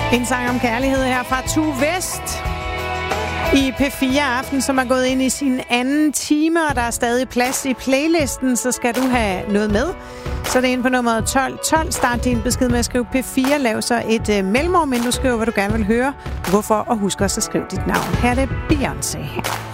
En sang om kærlighed her fra Tue West i P4 Aften, som er gået ind i sin anden time, og der er stadig plads i playlisten, så skal du have noget med. Så det er inde på nummeret 1212. Start din besked med at skrive P4. Lav så et mellemrum, men du skriver, hvad du gerne vil høre. Hvorfor? Og husk også at skrive dit navn. Her er det Beyoncé.